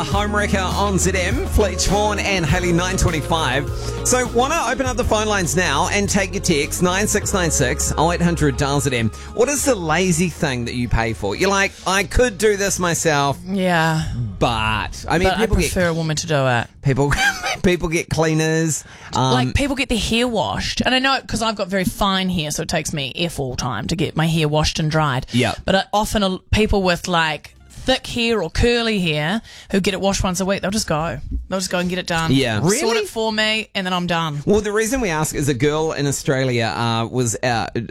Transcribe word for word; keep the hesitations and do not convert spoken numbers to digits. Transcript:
Home Wrecker on Z M, Fleet Vaughan and Haley nine twenty-five. So, want to open up the phone lines now and take your text nine six nine six oh eight hundred dial Z M. What is the lazy thing that you pay for? You're like, I could do this myself, Yeah, but I mean, but I people prefer get a woman to do it. people people get cleaners. Um, Like, people get their hair washed. And I know because I've got very fine hair, so it takes me F all time to get my hair washed and dried. Yeah. But I, often uh, people with, like, thick hair or curly hair who get it washed once a week, they'll just go. They'll just go and get it done. Yeah. Sort Really? it for me, and then I'm done. Well, the reason we ask is a girl in Australia uh, was uh,